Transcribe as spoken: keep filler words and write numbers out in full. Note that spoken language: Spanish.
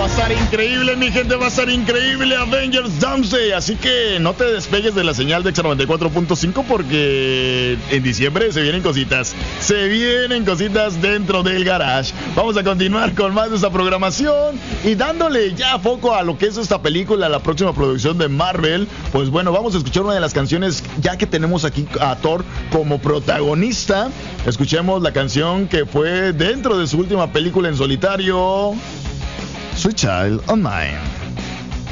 va a estar increíble, mi gente, va a estar increíble Avengers Doomsday. Así que no te despegues de la señal de Exa noventa y cuatro punto cinco porque en diciembre se vienen cositas. Se vienen cositas dentro del garage. Vamos a continuar con más de esta programación y dándole ya foco a lo que es esta película, la próxima producción de Marvel. Pues bueno, vamos a escuchar una de las canciones, ya que tenemos aquí a Thor como protagonista. Escuchemos la canción que fue dentro de su última película en solitario, Sweet Child O' Mine.